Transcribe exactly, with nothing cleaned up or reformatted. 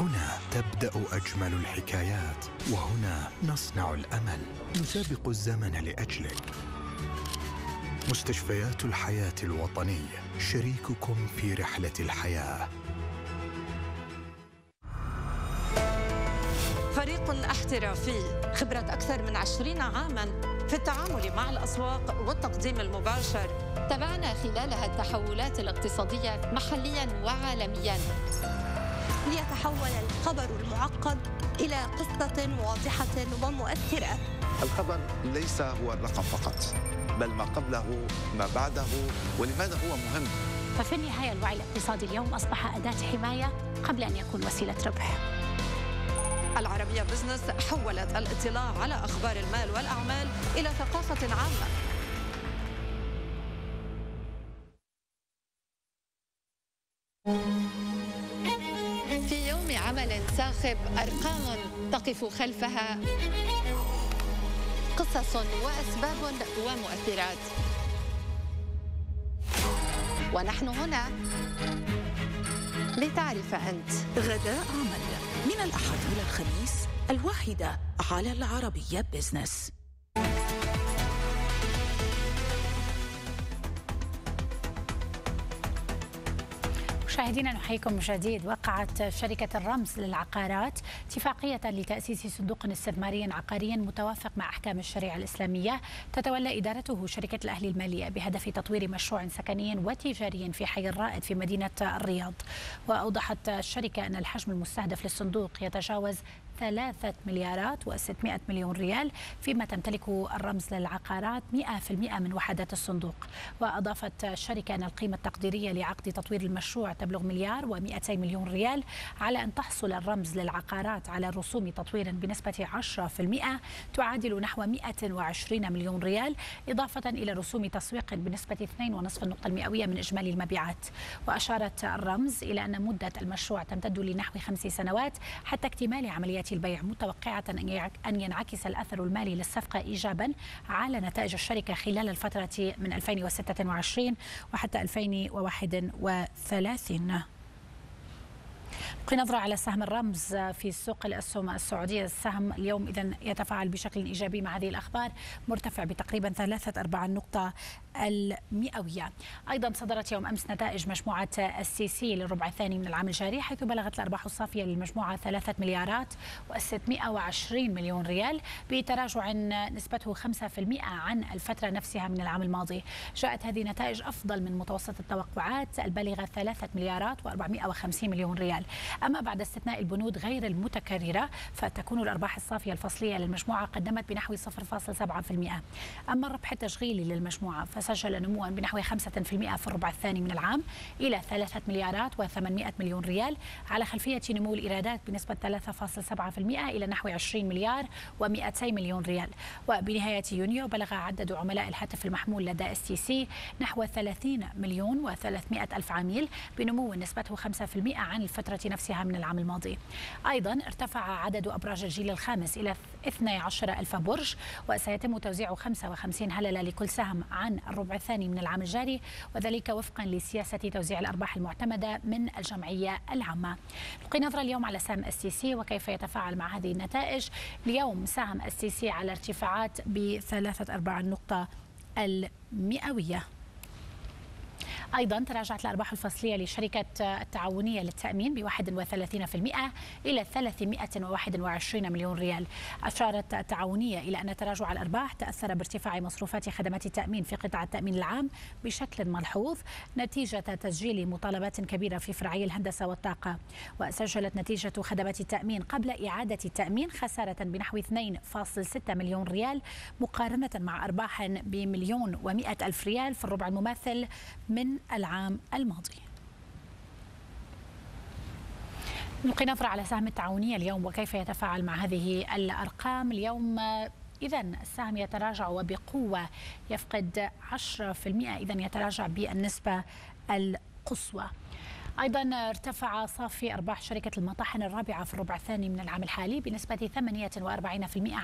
هنا تبدأ أجمل الحكايات، وهنا نصنع الأمل، نسابق الزمن لأجلك. مستشفيات الحياة الوطنية، شريككم في رحلة الحياة. فريق احترافي، خبرة أكثر من عشرين عاماً في التعامل مع الأسواق والتقديم المباشر. تابعنا خلالها التحولات الاقتصادية محلياً وعالمياً، ليتحول الخبر المعقد إلى قصة واضحة ومؤثرة. الخبر ليس هو الرقم فقط، بل ما قبله، ما بعده، ولماذا هو مهم. ففي النهاية الوعي الاقتصادي اليوم أصبح أداة حماية قبل أن يكون وسيلة ربح. العربية بزنس حولت الاطلاع على أخبار المال والأعمال إلى ثقافة عامة. في يوم عمل صاخب أرقام تقف خلفها قصص وأسباب ومؤثرات، ونحن هنا لتعرف أنت. غداء عمل من الأحد إلى الخميس الواحدة على العربية بزنس. مشاهدينا نحييكم من جديد. وقعت شركة الرمز للعقارات اتفاقية لتأسيس صندوق استثماري عقاري متوافق مع أحكام الشريعة الإسلامية تتولى إدارته شركة الأهلي المالية بهدف تطوير مشروع سكني وتجاري في حي الرائد في مدينة الرياض. وأوضحت الشركة أن الحجم المستهدف للصندوق يتجاوز ثلاثة مليارات وستمائة مليون ريال، فيما تمتلك الرمز للعقارات مئة بالمئة من وحدات الصندوق. وأضافت الشركة أن القيمة التقديرية لعقد تطوير المشروع تبلغ مليار ومئتي مليون ريال، على أن تحصل الرمز للعقارات على رسوم تطوير بنسبة عشرة بالمئة تعادل نحو مئة وعشرين مليون ريال، إضافة إلى رسوم تسويق بنسبة اثنين فاصلة خمسة النقطة المئوية من إجمالي المبيعات. وأشارت الرمز إلى أن مدة المشروع تمتد لنحو خمس سنوات حتى اكتمال عمليات البيع، متوقعة أن ينعكس الأثر المالي للصفقة إيجابا على نتائج الشركة خلال الفترة من ألفين وستة وعشرين وحتى ألفين وواحد وثلاثين. نلقي نظرة على سهم الرمز في سوق الأسهم السعودية. السهم اليوم إذن يتفاعل بشكل إيجابي مع هذه الأخبار، مرتفع بتقريبا ثلاثة أرباع النقطة المئوية. أيضا صدرت يوم أمس نتائج مجموعة السي سي للربع الثاني من العام الجاري، حيث بلغت الأرباح الصافية للمجموعة ثلاثة مليارات وستمائة وعشرين مليون ريال، بتراجع نسبته خمسة بالمئة عن الفترة نفسها من العام الماضي. جاءت هذه النتائج أفضل من متوسط التوقعات البالغة ثلاثة مليارات وأربعمائة وخمسين مليون ريال. أما بعد استثناء البنود غير المتكررة فتكون الأرباح الصافية الفصلية للمجموعة قدمت بنحو صفر فاصلة سبعة بالمئة. أما الربح التشغيلي للمجموعة فسجل نموا بنحو خمسة بالمئة في الربع الثاني من العام إلى ثلاثة مليارات وثمانمائة مليون ريال، على خلفية نمو الإيرادات بنسبة ثلاثة فاصلة سبعة بالمئة إلى نحو عشرين مليار ومئتي مليون ريال. وبنهاية يونيو بلغ عدد عملاء الهاتف المحمول لدى اس تي سي نحو ثلاثين مليون وثلاثمائة ألف عميل، بنمو نسبته خمسة بالمئة عن الفترة نفسها من العام الماضي. أيضا ارتفع عدد أبراج الجيل الخامس إلى اثني عشر ألف برج، وسيتم توزيع خمسة وخمسين هللة لكل سهم عن الربع الثاني من العام الجاري، وذلك وفقا لسياسة توزيع الأرباح المعتمدة من الجمعية العامة. نلقي نظرة اليوم على سهم اس تي سي وكيف يتفاعل مع هذه النتائج. اليوم سهم اس تي سي على ارتفاعات بثلاثة أرباع النقطة المئوية. أيضا تراجعت الأرباح الفصلية لشركة التعاونية للتأمين بواحد وثلاثين بالمئة إلى ثلاثمائة وواحد وعشرين مليون ريال. أشارت التعاونية إلى أن تراجع الأرباح تأثر بارتفاع مصروفات خدمات التأمين في قطاع التأمين العام بشكل ملحوظ نتيجة تسجيل مطالبات كبيرة في فرعي الهندسة والطاقة. وسجلت نتيجة خدمات التأمين قبل إعادة التأمين خسارة بنحو اثنين فاصلة ستة مليون ريال، مقارنة مع أرباح بمليون ومئة ألف ريال في الربع المماثل من العام الماضي. نلقي نظرة على سهم التعاونية اليوم وكيف يتفاعل مع هذه الأرقام. اليوم إذن السهم يتراجع وبقوة، يفقد عشرة بالمئة، إذن يتراجع بالنسبة القصوى. أيضا ارتفع صافي أرباح شركة المطاحن الرابعة في الربع الثاني من العام الحالي بنسبة ثمانية وأربعين بالمئة